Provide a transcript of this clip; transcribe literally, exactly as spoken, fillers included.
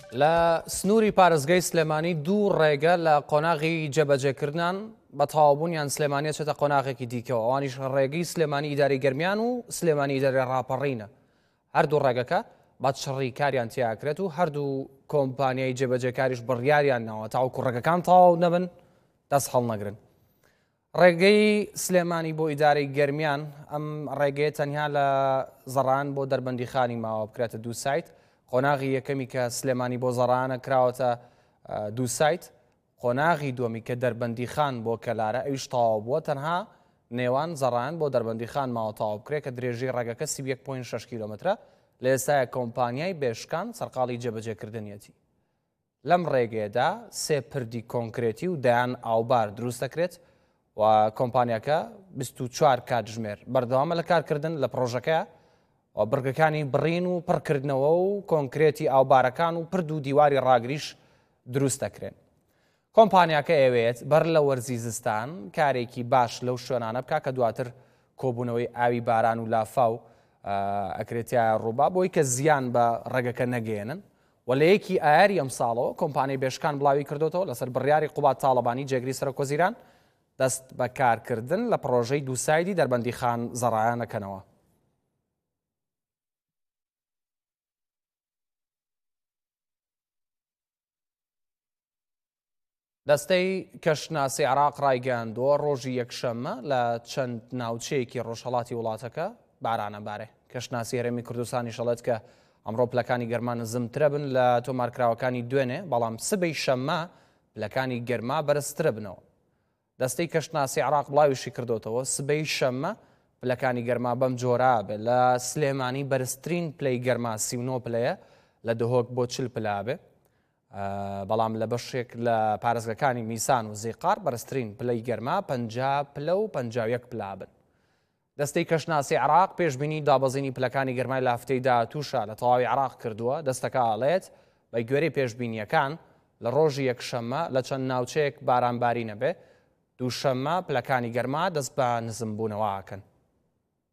لە سنووری پارێزگای سلێمانی دوو ڕێگە لە قۆناغی جێبەجێکردنان بە تەواوبوونیان سلێمانیە چێتە قۆناغێکی دیکەوە. ئەوانیش ڕێگەی سلێمانی ئیداری گەرمیان و سلێمانی ئیداری ڕاپەڕینە. هەردوو ڕێگەکە بە شڕی کاریان تیاکرێت و هەردوو کۆمپانیای جێبەجێکاریش بڕیاریان ناوە تاوەکو ڕێگەکان تەواو نەبن دەست هەڵ نەگرن. ڕێگەی سلێمانی بۆ ئیداری گەرمیان ئەم ڕێگەیە تەنیا لە زەڕان بۆ دەربەندیخانی ماوە بکرێتە دوو سایت. قۆناغی یەکەمی کە سلێمانی بۆ زەڕانە کراوەتە دوو سایت، قۆناغی دووەمی کە دەربەندیخان بۆ کەلارە ئەویش تەواو بووە، تەنها نێوان زەڕان بۆ دەربەندیخان ماوە تەواو بکرێت کە درێژی ڕێگەکە سی یەک پۆینت شەش کیلۆمەترە. لە ئێستاە کۆمپانیای بێشکان سەرقاڵی جێبەجێکردنیەتی. لەم ڕێگەیەدا سێ پردی کۆنکرێتی و دەیان ئاوبار دروست دەکرێت و کۆمپانیاکە بیست و چوار کاتژمێر بەردەوامە لە کارکردن لە پرۆژەکە و بڕگەکانی بڕین و پڕکردنەوە و کۆنکرێتی ئاوبارەکان و پرد و دیواری ڕاگریش دروست دەکرێن. کۆمپانیاکە ئەوێت بەر لە وەرزی زستان کارێکی باش لەو شوێنانە بکە کە دواتر کۆبوونەوەی ئاوی باران و لافاو ئەکرێتیایە ڕووبا بۆی کە زیان بە ڕێگەکە نەگەێنن. و لە یەکی ئایاری ئەم ساڵەوە کۆمپانیای بێشکان بڵاوی کردوتەوە لەسەر بڕیاری قوبات تاڵەبانی جێگری سەرۆکۆزیران دەست بە کارکردن لە پرۆژەی دووسایدی دەربەندیخان زەڕایانەکەنەوە. دەستەی کەشناسی عێراق ڕایگەاندووە ڕۆژی یەکشەممە لە چەند ناوچەیەکی ڕۆژهەڵاتی وڵاتەکە بارانە بارێ. کەشناسی هەرێمی کوردستانی شەڵێت کە ئەمڕۆ پلەکانی گەرمان نزمترە بن لە تۆمارکراوەکانی دوێنێ، بەڵام سبەی شەممە پلەکانی گەرما بەرزترە بنەوە. دەستەی کەشناسی عێراق بڵاویشی کردوتەوە سبەی شەممە پلەکانی گەرما بەم جۆرا بێ. لە سلێمانی بەرزترین پلەی گەرما سی و نۆ پلەیە لە دهۆک بۆ چل پلا بێ، بەڵام لە بەشێک لە پارێزگەکانی میسان و زیقار بەرزترین پلەی گەرما پەنجا پلە و پەنجا و یەک پلا بن. دەستەی کەشناسی عێراق پێشبینی دابەزینی پلەکانی گەرمای لە هەفتەی داهاتووشە لە تەواوی عێراق کردووە. دەستەکە ئاڵێت بە گوێرەی پێشبینیەکان لە ڕۆژی یەکشەممە لە چەند ناوچەیەک بارانباری نەبێ، دووشەممە پلەکانی گەرما دەست بە نزمبوونەوە ئاکەن.